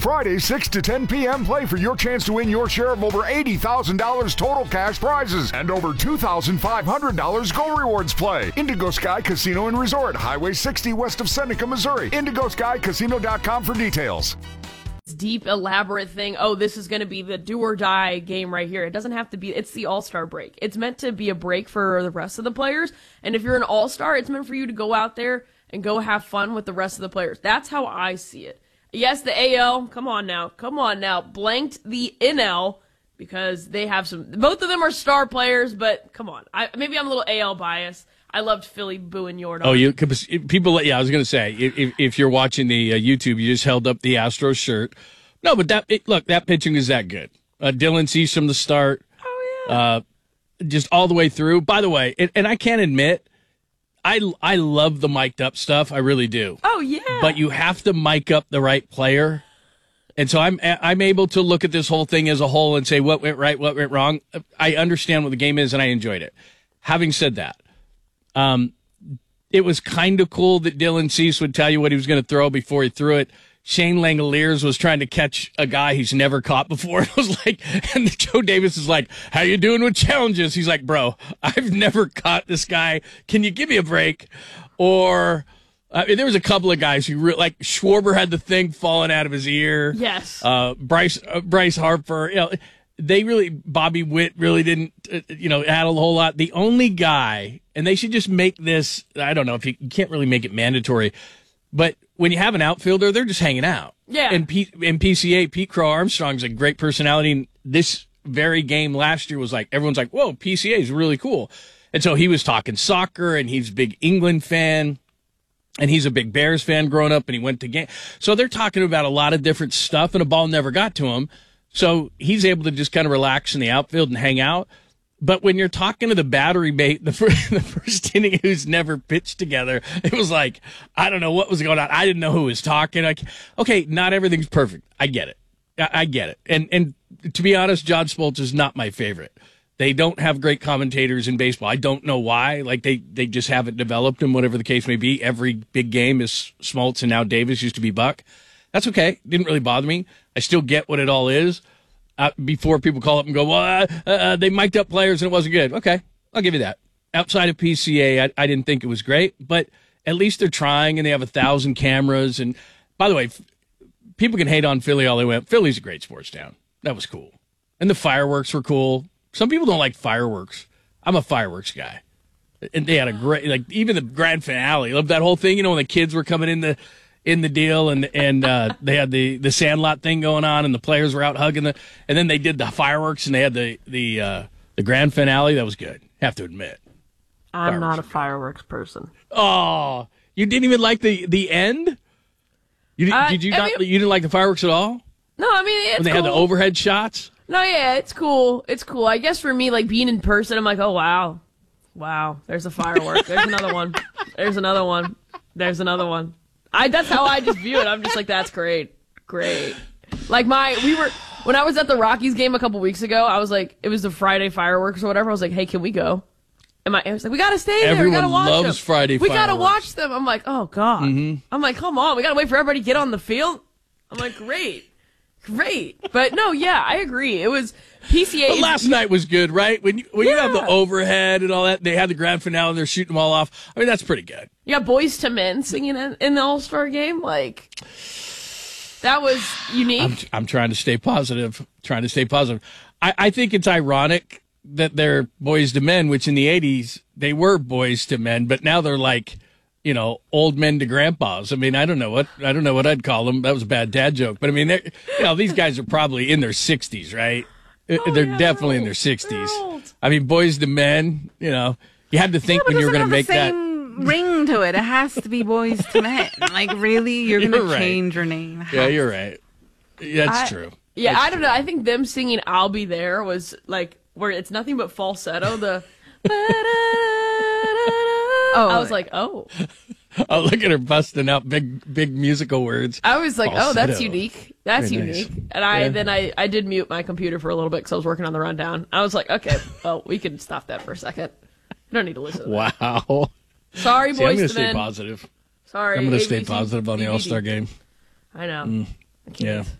Friday, 6 to 10 p.m. Play for your chance to win your share of over $80,000 total cash prizes and over $2,500 Go Rewards Play. Indigo Sky Casino and Resort, Highway 60 west of Seneca, Missouri. IndigoSkyCasino.com for details. Deep, elaborate thing. Oh, this is going to be the do-or-die game right here. It doesn't have to be. It's the all-star break. It's meant to be a break for the rest of the players. And if you're an all-star, it's meant for you to go out there and go have fun with the rest of the players. That's how I see it. Yes, the AL, come on now, blanked the NL because they have both of them are star players, but come on. Maybe I'm a little AL biased. I loved Philly booing Yordan. Oh, people, I was going to say, if you're watching the YouTube, you just held up the Astros shirt. No, but that pitching is that good. Dylan Cease from the start. Oh, yeah. Just all the way through. By the way, and I can't admit, I love the mic'd up stuff. I really do. Oh, yeah. But you have to mic up the right player. And so I'm able to look at this whole thing as a whole and say what went right, what went wrong. I understand what the game is, and I enjoyed it. Having said that, it was kind of cool that Dylan Cease would tell you what he was going to throw before he threw it. Shane Langoliers was trying to catch a guy he's never caught before. It was like, and Joe Davis is like, "How you doing with challenges?" He's like, "Bro, I've never caught this guy. Can you give me a break?" Or there was a couple of guys who like Schwarber had the thing falling out of his ear. Yes. Bryce Harper. Bobby Witt really didn't, add a whole lot. The only guy, and they should just make this. I don't know if you can't really make it mandatory, but when you have an outfielder, they're just hanging out. Yeah. And in PCA, Pete Crow Armstrong's a great personality. And this very game last year was like, everyone's like, whoa, PCA is really cool. And so he was talking soccer, and he's a big England fan, and he's a big Bears fan growing up, and he went to game. So they're talking about a lot of different stuff, and a ball never got to him. So he's able to just kind of relax in the outfield and hang out. But when you're talking to the battery mate, the first inning who's never pitched together, it was like, I don't know what was going on. I didn't know who was talking. Okay, not everything's perfect. I get it. I get it. And to be honest, John Smoltz is not my favorite. They don't have great commentators in baseball. I don't know why. Like they just haven't developed them, whatever the case may be. Every big game is Smoltz, and now Davis used to be Buck. That's okay. Didn't really bother me. I still get what it all is. Before people call up and go, well, they mic'd up players and it wasn't good. Okay, I'll give you that. Outside of PCA, I didn't think it was great, but at least they're trying, and they have 1,000 cameras. And by the way, people can hate on Philly all they want. Philly's a great sports town. That was cool. And the fireworks were cool. Some people don't like fireworks. I'm a fireworks guy. And they had a great, even the grand finale. Love that whole thing, when the kids were coming in the deal, and they had the Sandlot thing going on, and the players were out hugging and then they did the fireworks, and they had the grand finale. That was good. Have to admit. I'm not a fireworks person. Oh, you didn't even like the end? You didn't like the fireworks at all? No, I mean, it's when they cool. had the overhead shots? No, yeah, it's cool. It's cool. I guess for me, being in person, I'm like, oh, wow, there's a firework. There's another one. There's another one. There's another one. That's how I just view it. I'm just like, that's great. Great. When I was at the Rockies game a couple weeks ago, I was like, it was the Friday fireworks or whatever. I was like, hey, can we go? And I was like, we gotta stay there. We gotta watch them. Everyone loves Friday fireworks. We gotta watch them. I'm like, oh, God. Mm-hmm. I'm like, come on. We gotta wait for everybody to get on the field. I'm like, great. But no, yeah, I agree. It was PCA. But last night was good, right? When you have the overhead and all that, they had the grand finale and they're shooting them all off. I mean, that's pretty good. You got Boys to Men singing in the All-Star game. That was unique. I'm trying to stay positive. I think it's ironic that they're Boys to Men, which in the 80s, they were Boys to Men, but now they're like, old men to grandpas. I mean, I don't know what I'd call them. That was a bad dad joke. But I mean, these guys are probably in their 60s, right? They're definitely in their 60s. I mean, Boys to Men, you had to think when you were going to make that ring to it. It has to be Boys to Men. Really? You're going to change your name? Yeah, you're right. That's true. Yeah, I don't know. I think them singing "I'll Be There" was where it's nothing but falsetto. I was like, oh. Oh, look at her busting out big musical words. I was like, falsetto. oh, that's unique. That's Very unique. nice. And I did mute my computer for a little bit because I was working on the rundown. I was like, okay, well, we can stop that for a second. You don't need to listen to that. Wow. Sorry, I'm Boys going to to stay Men. positive. Sorry. I'm going to stay ABC, positive on the DVD. All-Star game. I know. I can't. Yeah.